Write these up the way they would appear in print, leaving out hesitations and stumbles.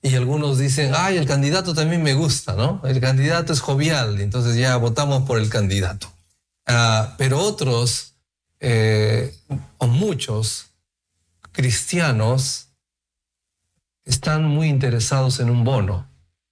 Y algunos dicen, ay, el candidato también me gusta, ¿no? El candidato es jovial, entonces ya votamos por el candidato. Pero otros, o muchos cristianos, están muy interesados en un bono.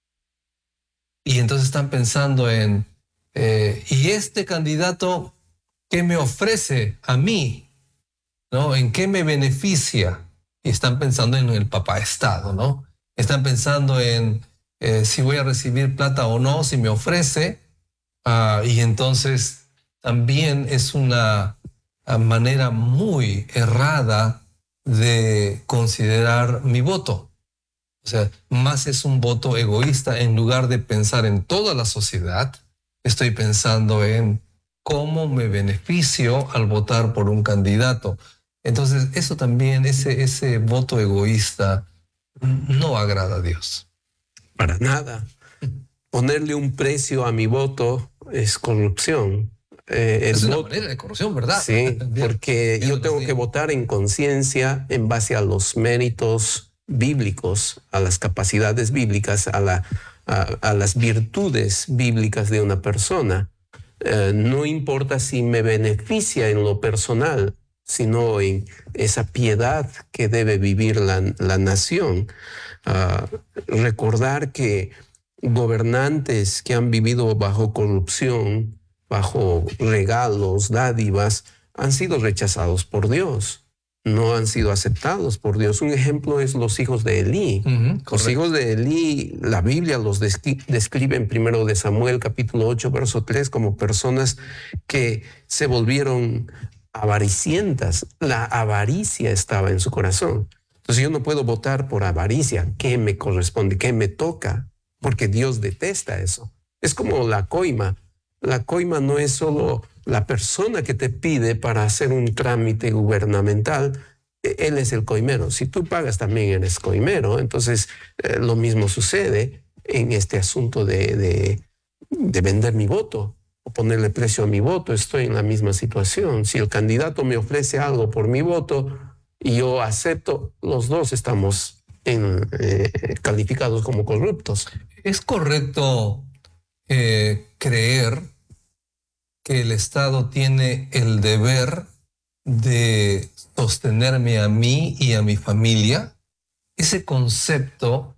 Y entonces están pensando en, ¿y este candidato qué me ofrece a mí? ¿No? ¿En qué me beneficia? Y están pensando en el papá Estado, ¿no? Están pensando en si voy a recibir plata o no, si me ofrece. Y entonces también es una manera muy errada de considerar mi voto. O sea, más es un voto egoísta. En lugar de pensar en toda la sociedad, estoy pensando en cómo me beneficio al votar por un candidato. Entonces, eso también, ese voto egoísta, no agrada a Dios. Para nada. Ponerle un precio a mi voto es corrupción. Es una manera de corrupción, ¿verdad? Sí, porque yo tengo que votar en conciencia en base a los méritos bíblicos, a las capacidades bíblicas, a las virtudes bíblicas de una persona. No importa si me beneficia en lo personal, sino en esa piedad que debe vivir la nación. Recordar que gobernantes que han vivido bajo corrupción, bajo regalos, dádivas, han sido rechazados por Dios. No han sido aceptados por Dios. Un ejemplo es los hijos de Elí. Los hijos de Elí, la Biblia los describe en 1 de Samuel, capítulo 8, verso 3, como personas que se volvieron avaricientas. La avaricia estaba en su corazón. Entonces yo no puedo votar por avaricia. ¿Qué me corresponde? ¿Qué me toca? Porque Dios detesta eso. Es como la coima. La coima no es solo la persona que te pide para hacer un trámite gubernamental. Él es el coimero. Si tú pagas, también eres coimero. Entonces, lo mismo sucede en este asunto de vender mi voto o ponerle precio a mi voto. Estoy en la misma situación. Si el candidato me ofrece algo por mi voto y yo acepto, los dos estamos calificados como corruptos. ¿Es correcto creer que el Estado tiene el deber de sostenerme a mí y a mi familia? Ese concepto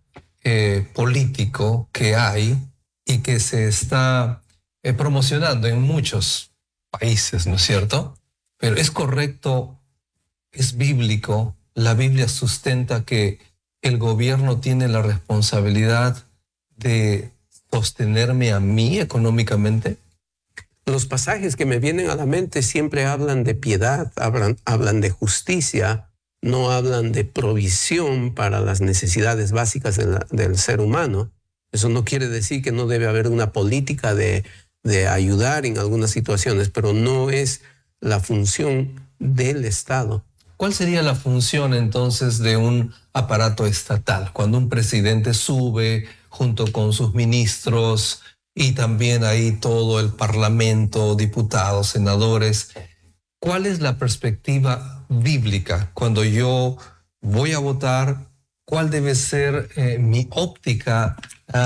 político que hay y que se está promocionando en muchos países, ¿no es cierto? Pero es correcto, es bíblico, la Biblia sustenta que el gobierno tiene la responsabilidad de sostenerme a mí económicamente. Los pasajes que me vienen a la mente siempre hablan de piedad, hablan de justicia, no hablan de provisión para las necesidades básicas del ser humano. Eso no quiere decir que no debe haber una política de ayudar en algunas situaciones, pero no es la función del Estado. ¿Cuál sería la función entonces de un aparato estatal? Cuando un presidente sube junto con sus ministros y también ahí todo el parlamento, diputados, senadores, ¿cuál es la perspectiva bíblica cuando yo voy a votar? ¿Cuál debe ser mi óptica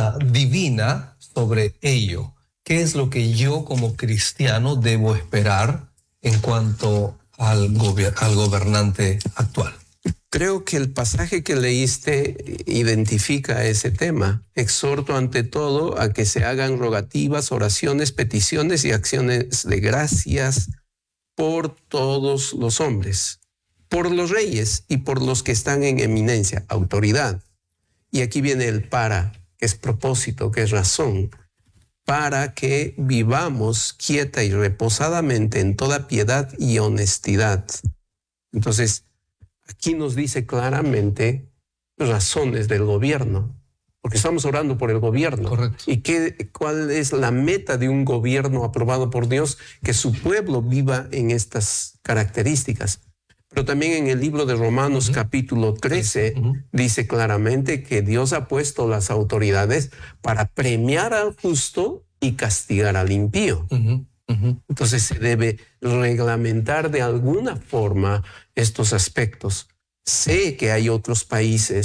divina sobre ello? ¿Qué es lo que yo como cristiano debo esperar en cuanto al gobernante actual? Creo que el pasaje que leíste identifica ese tema. Exhorto ante todo a que se hagan rogativas, oraciones, peticiones y acciones de gracias por todos los hombres, por los reyes y por los que están en eminencia, autoridad. Y aquí viene el para, que es propósito, que es razón, para que vivamos quieta y reposadamente en toda piedad y honestidad. Entonces, aquí nos dice claramente razones del gobierno, porque estamos orando por el gobierno. Correcto. ¿Y cuál es la meta de un gobierno aprobado por Dios? Que su pueblo viva en estas características. Pero también en el libro de Romanos, capítulo 13, dice claramente que Dios ha puesto las autoridades para premiar al justo y castigar al impío. Entonces se debe reglamentar de alguna forma estos aspectos. Sé que hay otros países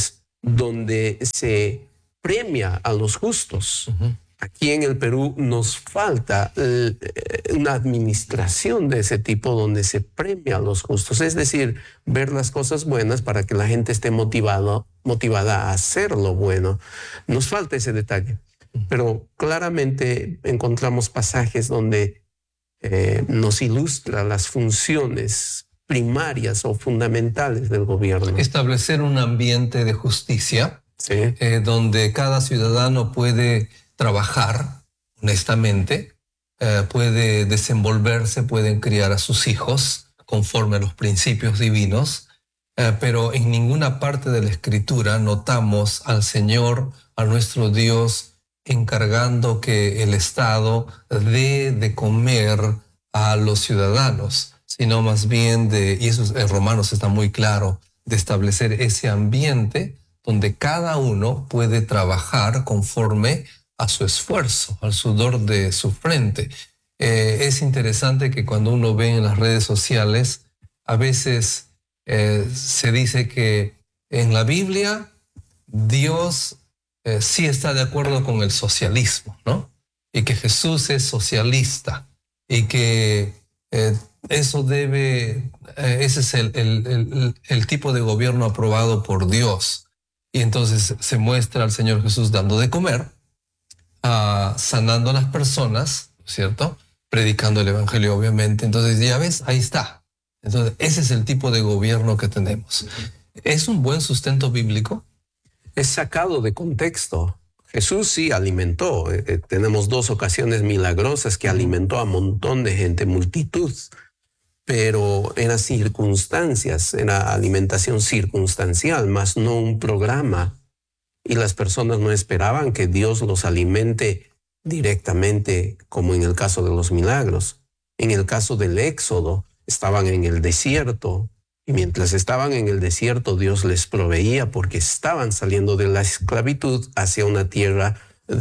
donde se premia a los justos. Aquí en el Perú nos falta una administración de ese tipo donde se premia a los justos, es decir, ver las cosas buenas para que la gente esté motivada a hacer lo bueno. Nos falta ese detalle, pero claramente encontramos pasajes donde nos ilustra las funciones primarias o fundamentales del gobierno. Establecer un ambiente de justicia, sí, donde cada ciudadano puede trabajar honestamente, puede desenvolverse, pueden criar a sus hijos conforme a los principios divinos, pero en ninguna parte de la Escritura notamos al Señor, a nuestro Dios, encargando que el Estado dé de comer a los ciudadanos, sino más bien y eso en Romanos está muy claro, de establecer ese ambiente donde cada uno puede trabajar conforme a su esfuerzo, al sudor de su frente. Es interesante que cuando uno ve en las redes sociales, a veces se dice que en la Biblia Dios sí está de acuerdo con el socialismo, ¿no? Y que Jesús es socialista y que ese es el tipo de gobierno aprobado por Dios. Y entonces se muestra al Señor Jesús dando de comer, sanando a las personas, ¿cierto? Predicando el evangelio, obviamente. Entonces, ya ves, ahí está. Entonces, ese es el tipo de gobierno que tenemos. ¿Es un buen sustento bíblico? Es sacado de contexto. Jesús sí alimentó. Tenemos 2 ocasiones milagrosas que alimentó a un montón de gente, multitud. Pero eran circunstancias, era alimentación circunstancial, más no un programa. Y las personas no esperaban que Dios los alimente directamente, como en el caso de los milagros. En el caso del Éxodo, estaban en el desierto, y mientras estaban en el desierto, Dios les proveía porque estaban saliendo de la esclavitud hacia una tierra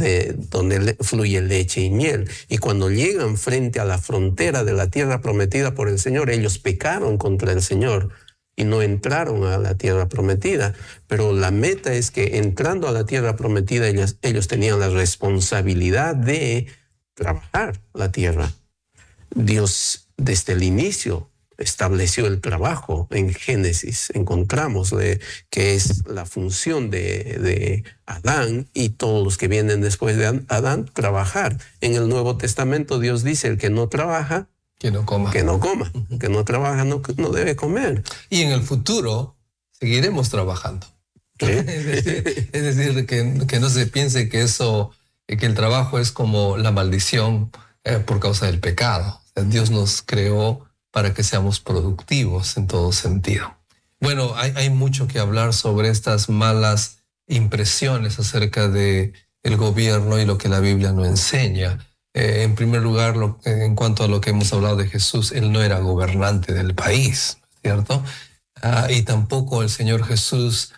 donde fluye leche y miel. Y cuando llegan frente a la frontera de la tierra prometida por el Señor, ellos pecaron contra el Señor y no entraron a la tierra prometida. Pero la meta es que entrando a la tierra prometida, ellos tenían la responsabilidad de trabajar la tierra. Dios desde el inicio estableció el trabajo. En Génesis encontramos que es la función de Adán y todos los que vienen después de Adán, trabajar. En el Nuevo Testamento Dios dice, el que no trabaja, que no coma. Que no coma. Que no trabaja, no debe comer. Y en el futuro seguiremos trabajando. ¿Sí? es decir, que no se piense que el trabajo es como la maldición por causa del pecado. Dios nos creó para que seamos productivos en todo sentido. Bueno, hay mucho que hablar sobre estas malas impresiones acerca del gobierno y lo que la Biblia no enseña. En primer lugar, en cuanto a lo que hemos hablado de Jesús, Él no era gobernante del país, ¿cierto? Y tampoco el Señor Jesús,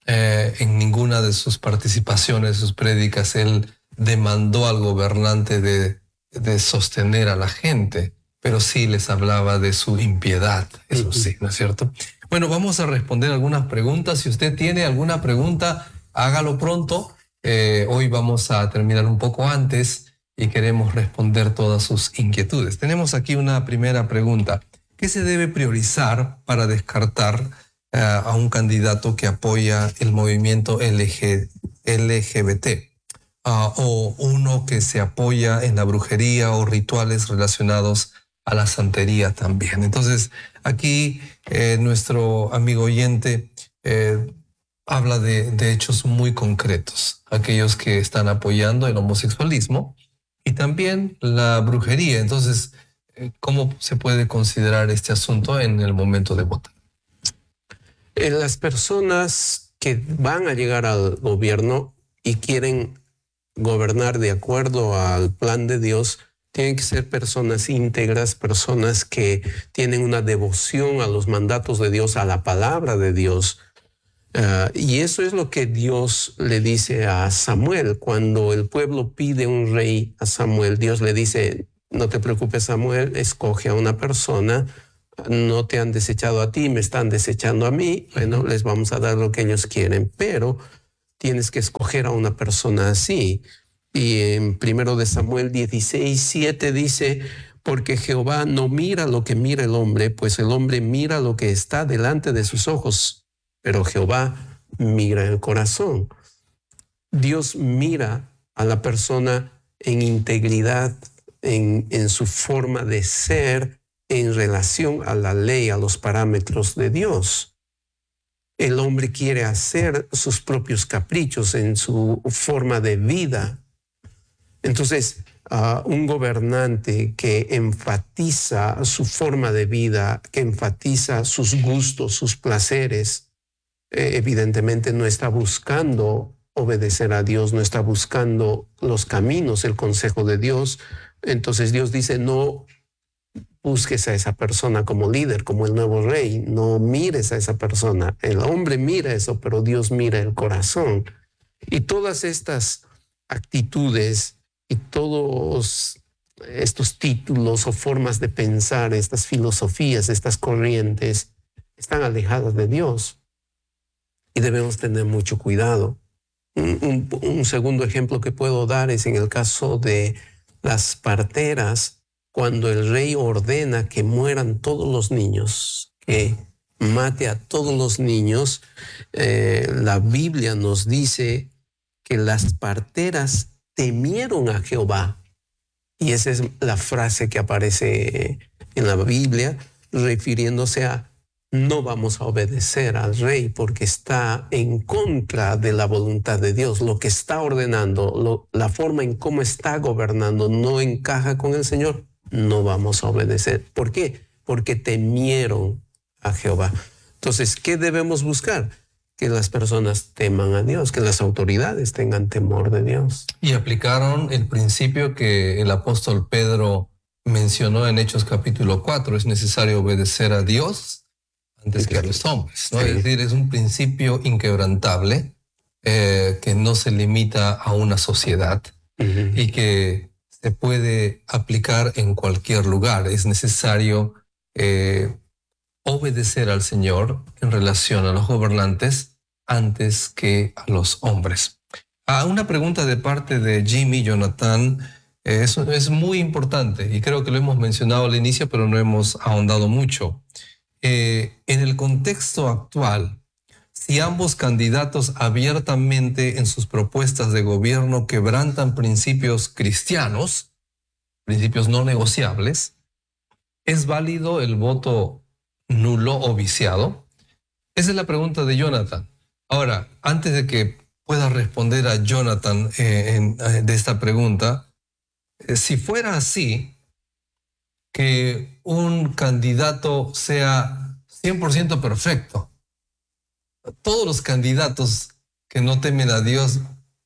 en ninguna de sus participaciones, sus prédicas, Él demandó al gobernante de sostener a la gente, pero sí les hablaba de su impiedad, eso sí, ¿no es cierto? Bueno, vamos a responder algunas preguntas. Si usted tiene alguna pregunta, hágalo pronto. Hoy vamos a terminar un poco antes y queremos responder todas sus inquietudes. Tenemos aquí una primera pregunta. ¿Qué se debe priorizar para descartar a un candidato que apoya el movimiento LGBT? O uno que se apoya en la brujería o rituales relacionados a la santería también. Entonces, aquí nuestro amigo oyente habla de hechos muy concretos, aquellos que están apoyando el homosexualismo y también la brujería. Entonces, ¿cómo se puede considerar este asunto en el momento de votar? Las personas que van a llegar al gobierno y quieren gobernar de acuerdo al plan de Dios, tienen que ser personas íntegras, personas que tienen una devoción a los mandatos de Dios, a la palabra de Dios. Y eso es lo que Dios le dice a Samuel. Cuando el pueblo pide un rey a Samuel, Dios le dice, no te preocupes, Samuel, escoge a una persona no te han desechado a ti, me están desechando a mí, bueno, les vamos a dar lo que ellos quieren, pero tienes que escoger a una persona así. Y en 1 Samuel 16:7 dice, porque Jehová no mira lo que mira el hombre, pues el hombre mira lo que está delante de sus ojos, pero Jehová mira el corazón. Dios mira a la persona en integridad, en su forma de ser, en relación a la ley, a los parámetros de Dios. El hombre quiere hacer sus propios caprichos en su forma de vida. Entonces, un gobernante que enfatiza su forma de vida, que enfatiza sus gustos, sus placeres, evidentemente no está buscando obedecer a Dios, no está buscando los caminos, el consejo de Dios. Entonces Dios dice, no busques a esa persona como líder, como el nuevo rey, no mires a esa persona. El hombre mira eso, pero Dios mira el corazón. Y todas estas actitudes y todos estos títulos o formas de pensar, estas filosofías, estas corrientes, están alejadas de Dios. Y debemos tener mucho cuidado. Un segundo ejemplo que puedo dar es en el caso de las parteras, cuando el rey ordena que mueran todos los niños, que mate a todos los niños, la Biblia nos dice que las parteras temieron a Jehová. Y esa es la frase que aparece en la Biblia, refiriéndose a no vamos a obedecer al rey porque está en contra de la voluntad de Dios. Lo que está ordenando, la forma en cómo está gobernando no encaja con el Señor. No vamos a obedecer. ¿Por qué? Porque temieron a Jehová. Entonces, ¿qué debemos buscar? Que las personas teman a Dios, que las autoridades tengan temor de Dios. Y aplicaron el principio que el apóstol Pedro mencionó en Hechos capítulo 4. Es necesario obedecer a Dios antes que a los hombres, ¿no? Sí. Es decir, es un principio inquebrantable que no se limita a una sociedad y que se puede aplicar en cualquier lugar. Es necesario obedecer al Señor en relación a los gobernantes antes que a los hombres. Una pregunta de parte de Jimmy Jonathan es muy importante y creo que lo hemos mencionado al inicio, pero no hemos ahondado mucho. En el contexto actual, si ambos candidatos abiertamente en sus propuestas de gobierno quebrantan principios cristianos, principios no negociables, ¿es válido el voto nulo o viciado? Esa es la pregunta de Jonathan. Ahora, antes de que pueda responder a Jonathan de esta pregunta, si fuera así, que un candidato sea 100% perfecto, todos los candidatos que no temen a Dios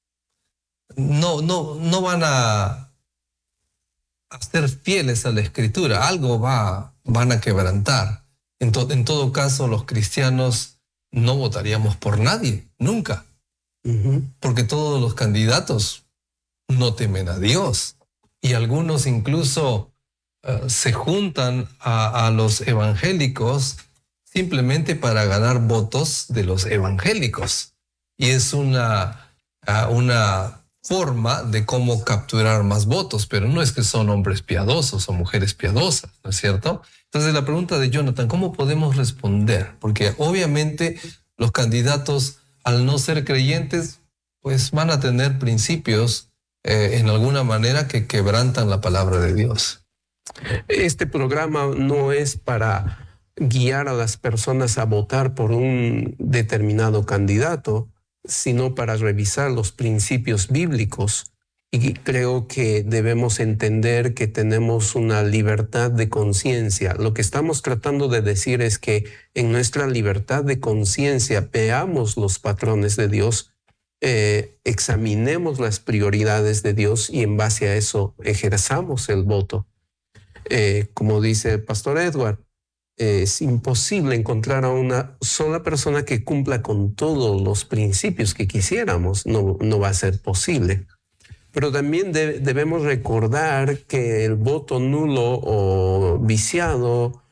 no van a ser fieles a la Escritura. Algo van a quebrantar. En todo caso, los cristianos no votaríamos por nadie, nunca. Porque todos los candidatos no temen a Dios. Y algunos incluso se juntan a los evangélicos simplemente para ganar votos de los evangélicos. Y es una forma de cómo capturar más votos, pero no es que son hombres piadosos o mujeres piadosas, ¿no es cierto? Entonces la pregunta de Jonathan, ¿cómo podemos responder? Porque obviamente los candidatos, al no ser creyentes, pues van a tener principios en alguna manera que quebrantan la palabra de Dios. Este programa no es para guiar a las personas a votar por un determinado candidato, sino para revisar los principios bíblicos. Y creo que debemos entender que tenemos una libertad de conciencia. Lo que estamos tratando de decir es que en nuestra libertad de conciencia veamos los patrones de Dios, examinemos las prioridades de Dios y en base a eso ejerzamos el voto. Como dice el pastor Edward, es imposible encontrar a una sola persona que cumpla con todos los principios que quisiéramos. No va a ser posible. Pero también debemos recordar que el voto nulo o viciado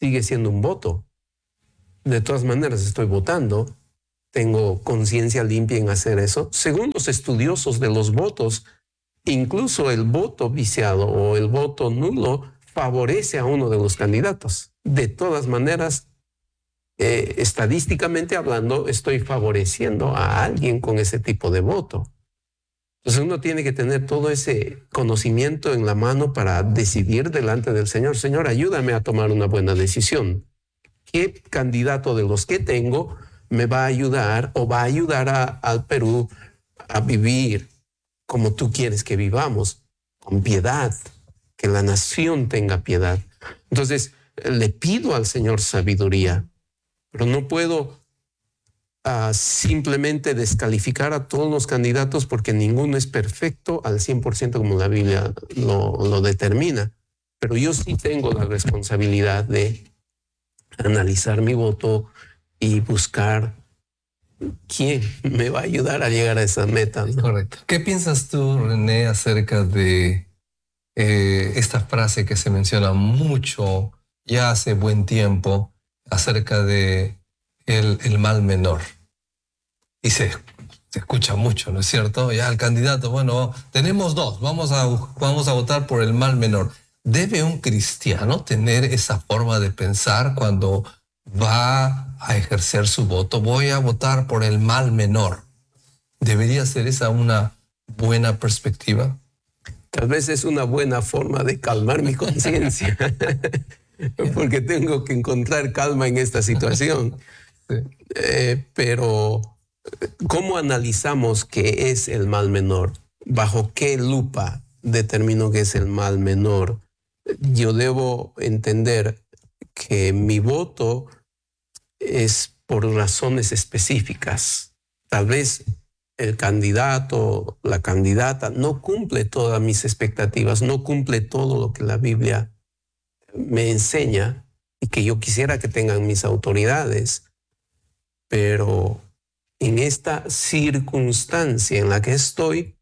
sigue siendo un voto. De todas maneras, estoy votando. Tengo conciencia limpia en hacer eso. Según los estudiosos de los votos, incluso el voto viciado o el voto nulo favorece a uno de los candidatos. De todas maneras, estadísticamente hablando, estoy favoreciendo a alguien con ese tipo de voto. Entonces uno tiene que tener todo ese conocimiento en la mano para decidir delante del Señor. Señor, ayúdame a tomar una buena decisión. ¿Qué candidato de los que tengo me va a ayudar o va a ayudar al Perú a vivir como tú quieres que vivamos, con piedad, que la nación tenga piedad? Entonces, le pido al Señor sabiduría, pero no puedo simplemente descalificar a todos los candidatos porque ninguno es perfecto al 100% como la Biblia lo determina. Pero yo sí tengo la responsabilidad de analizar mi voto y buscar quién me va a ayudar a llegar a esa meta, ¿no? Correcto. ¿Qué piensas tú, René, acerca de esta frase que se menciona mucho ya hace buen tiempo acerca de el mal menor? Y se escucha mucho, ¿no es cierto? Ya el candidato, bueno, tenemos dos, vamos a votar por el mal menor. ¿Debe un cristiano tener esa forma de pensar cuando va a ejercer su voto? Voy a votar por el mal menor. ¿Debería ser esa una buena perspectiva? Tal vez es una buena forma de calmar mi conciencia, porque tengo que encontrar calma en esta situación. Sí. Pero, ¿cómo analizamos qué es el mal menor? ¿Bajo qué lupa determino que es el mal menor? Yo debo entender que mi voto es por razones específicas. Tal vez el candidato, la candidata, no cumple todas mis expectativas, no cumple todo lo que la Biblia me enseña y que yo quisiera que tengan mis autoridades. Pero en esta circunstancia en la que estoy,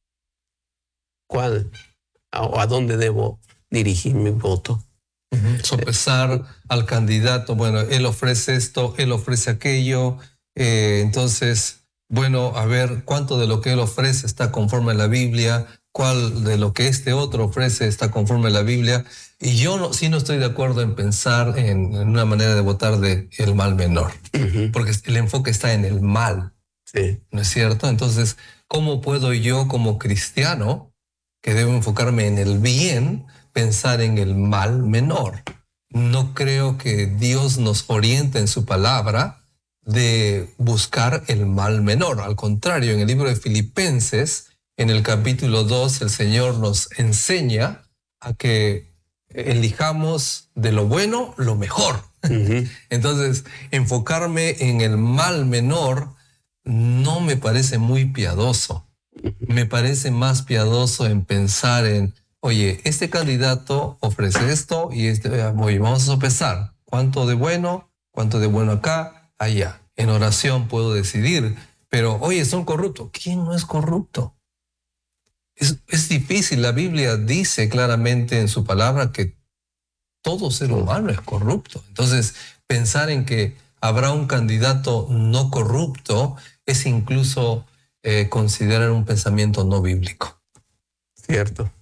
¿cuál o a dónde debo dirigir mi voto? Sopesar al candidato, bueno, él ofrece esto, él ofrece aquello, entonces, bueno, a ver cuánto de lo que él ofrece está conforme a la Biblia, cuál de lo que este otro ofrece está conforme a la Biblia. Y yo no estoy de acuerdo en pensar en una manera de votar de el mal menor, porque el enfoque está en el mal, sí, ¿no es cierto? Entonces, ¿cómo puedo yo como cristiano, que debo enfocarme en el bien, pensar en el mal menor? No creo que Dios nos oriente en su palabra de buscar el mal menor. Al contrario, en el libro de Filipenses, en el capítulo 2, el Señor nos enseña a que elijamos de lo bueno lo mejor. Entonces, enfocarme en el mal menor no me parece muy piadoso. Me parece más piadoso en pensar en, oye, este candidato ofrece esto y vamos a sopesar cuánto de bueno acá, allá. En oración puedo decidir, pero oye, son corruptos. ¿Quién no es corrupto? Es difícil. La Biblia dice claramente en su palabra que todo ser humano es corrupto. Entonces, pensar en que habrá un candidato no corrupto es incluso considerar un pensamiento no bíblico. Cierto.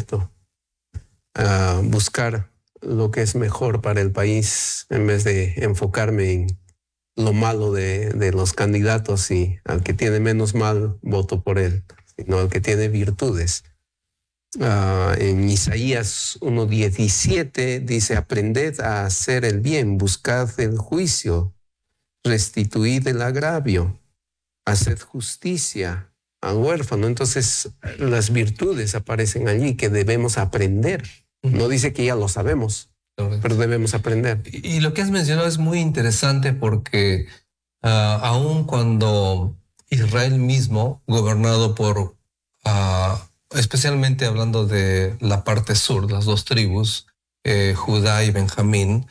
Buscar lo que es mejor para el país en vez de enfocarme en lo malo de los candidatos y al que tiene menos mal, voto por él, sino al que tiene virtudes. En Isaías 1:17 dice, aprended a hacer el bien, buscad el juicio, restituid el agravio, haced justicia al huérfano. Entonces las virtudes aparecen allí que debemos aprender. No dice que ya lo sabemos, pero debemos aprender. Y lo que has mencionado es muy interesante porque aun cuando Israel mismo, gobernado por, especialmente hablando de la parte sur, las dos tribus, Judá y Benjamín,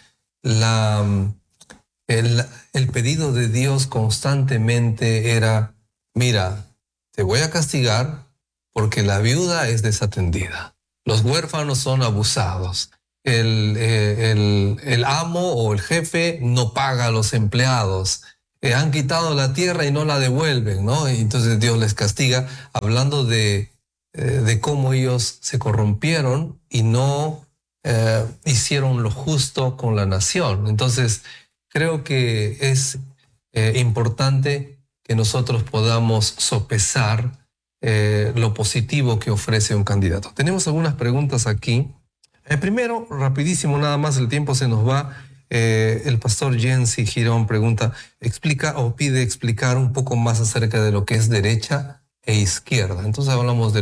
el pedido de Dios constantemente era, mira, te voy a castigar porque la viuda es desatendida. Los huérfanos son abusados. el amo o el jefe no paga a los empleados. Han quitado la tierra y no la devuelven, ¿no? Y entonces Dios les castiga, hablando de cómo ellos se corrompieron y no hicieron lo justo con la nación. Entonces, creo que es importante que nosotros podamos sopesar lo positivo que ofrece un candidato. Tenemos algunas preguntas aquí. Primero, rapidísimo, nada más, el tiempo se nos va. El pastor Jensi Girón pregunta, explica o pide explicar un poco más acerca de lo que es derecha e izquierda. Entonces hablamos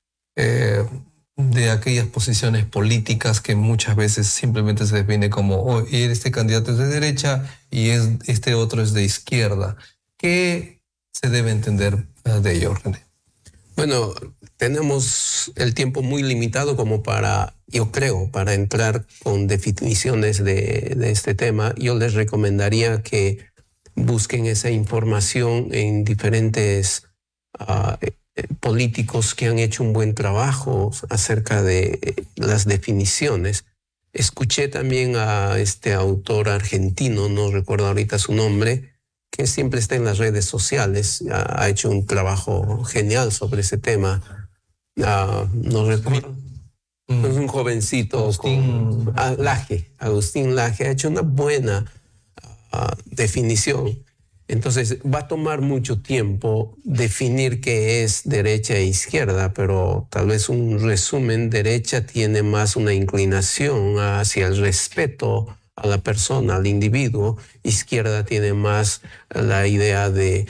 de aquellas posiciones políticas que muchas veces simplemente se define como, oh, este candidato es de derecha y este otro es de izquierda. ¿Qué se debe entender de ello, René? Bueno, tenemos el tiempo muy limitado como para, yo creo, para entrar con definiciones de este tema. Yo les recomendaría que busquen esa información en diferentes políticos que han hecho un buen trabajo acerca de las definiciones. Escuché también a este autor argentino, no recuerdo ahorita su nombre, que siempre está en las redes sociales, ha hecho un trabajo genial sobre ese tema. No recuerdo. Es un jovencito. Agustín Laje ha hecho una buena definición. Entonces va a tomar mucho tiempo definir qué es derecha e izquierda, pero tal vez un resumen: derecha tiene más una inclinación hacia el respeto a la persona, al individuo. Izquierda tiene más la idea de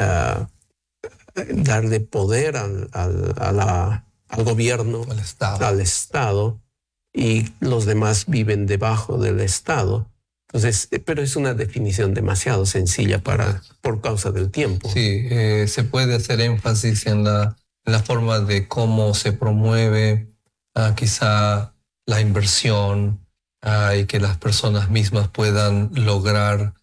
darle poder al gobierno, al Estado, y los demás viven debajo del Estado. Entonces, pero es una definición demasiado sencilla por causa del tiempo. Sí, se puede hacer énfasis en la forma de cómo se promueve quizá la inversión, y que las personas mismas puedan lograr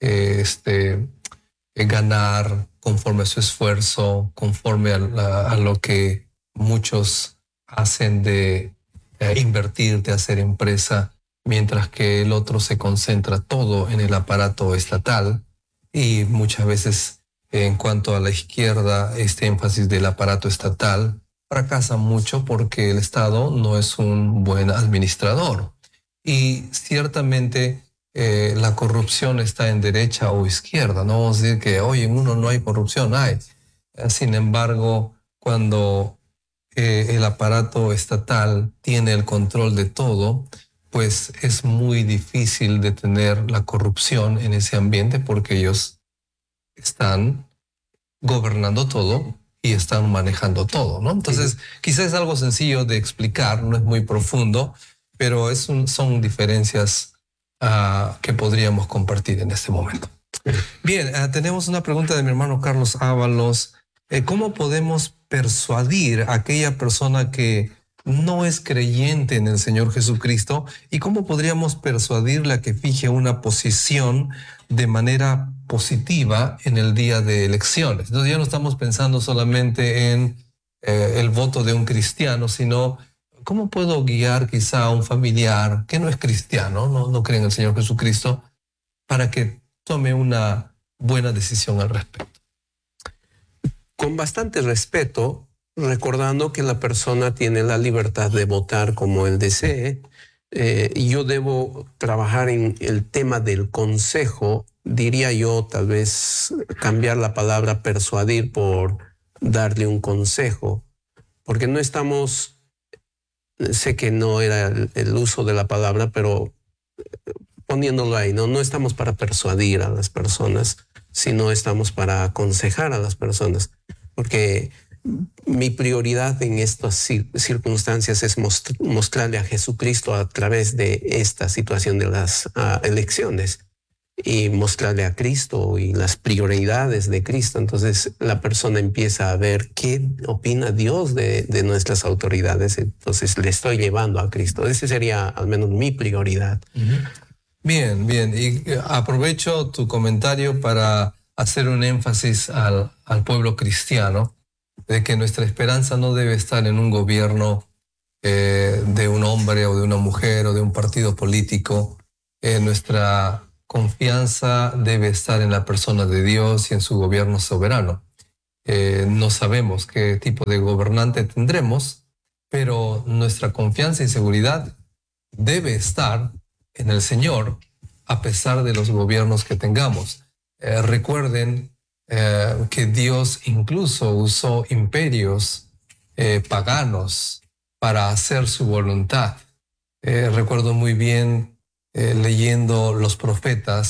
ganar conforme a su esfuerzo, conforme a lo que muchos hacen de invertir, de hacer empresa, mientras que el otro se concentra todo en el aparato estatal. Y muchas veces, en cuanto a la izquierda, este énfasis del aparato estatal fracasa mucho porque el Estado no es un buen administrador. Y ciertamente la corrupción está en derecha o izquierda. No vamos a decir que, oye, en uno no hay corrupción, hay. Sin embargo, cuando el aparato estatal tiene el control de todo, pues es muy difícil detener la corrupción en ese ambiente, porque ellos están gobernando todo y están manejando todo, ¿no? Entonces, quizás es algo sencillo de explicar, no es muy profundo, pero son diferencias que podríamos compartir en este momento. Bien, tenemos una pregunta de mi hermano Carlos Ábalos. ¿Cómo podemos persuadir a aquella persona que no es creyente en el Señor Jesucristo, y cómo podríamos persuadirle a que fije una posición de manera positiva en el día de elecciones? Entonces ya no estamos pensando solamente en el voto de un cristiano, sino cómo puedo guiar quizá a un familiar que no es cristiano, no cree en el Señor Jesucristo, para que tome una buena decisión al respecto. Con bastante respeto, recordando que la persona tiene la libertad de votar como él desee. Yo debo trabajar en el tema del consejo. Diría yo, tal vez cambiar la palabra persuadir por darle un consejo, porque no estamos, sé que no era el uso de la palabra, pero poniéndolo ahí, no estamos para persuadir a las personas, sino estamos para aconsejar a las personas, porque mi prioridad en estas circunstancias es mostrarle a Jesucristo a través de esta situación de las elecciones, y mostrarle a Cristo y las prioridades de Cristo. Entonces la persona empieza a ver qué opina Dios de nuestras autoridades. Entonces le estoy llevando a Cristo. Esa sería al menos mi prioridad. Bien. Y aprovecho tu comentario para hacer un énfasis al pueblo cristiano, de que nuestra esperanza no debe estar en un gobierno de un hombre o de una mujer o de un partido político. Nuestra confianza debe estar en la persona de Dios y en su gobierno soberano. No sabemos qué tipo de gobernante tendremos, pero nuestra confianza y seguridad debe estar en el Señor a pesar de los gobiernos que tengamos. Recuerden que Dios incluso usó imperios paganos para hacer su voluntad. Recuerdo muy bien leyendo los profetas